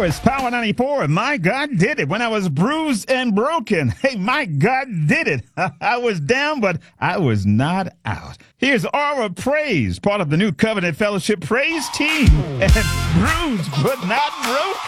It's Power 94, and my God did it when I was bruised and broken. Hey, my God did it. I was down, but I was not out. Here's Aura Praise, part of the New Covenant Fellowship Praise Team, and bruised but not broken.